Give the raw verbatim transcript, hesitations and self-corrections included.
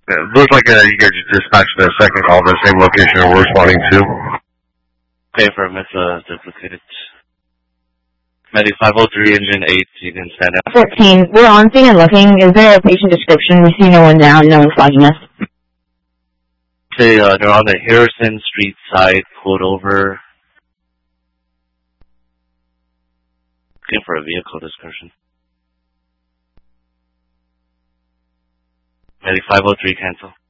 Yeah, it looks like uh, you guys just dispatched the second call to the same location we're responding to. Okay, for Miss uh, duplicated. Medic five oh three, engine eight, you can stand up. fourteen, we're on scene and looking. Is there a patient description? We see no one now, no one's flagging us. Okay, uh, they're on the Harrison Street side, pulled over. Looking for a vehicle description. Medic five oh three, cancel.